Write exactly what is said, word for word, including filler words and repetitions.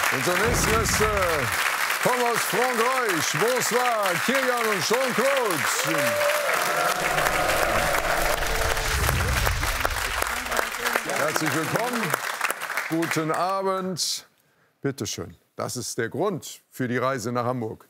Unser nächster Gäste kommen aus Frankreich. Bonsoir, Kilian und Jean-Claude. Herzlich willkommen. Guten Abend. Bitte schön. Das ist der Grund für die Reise nach Hamburg.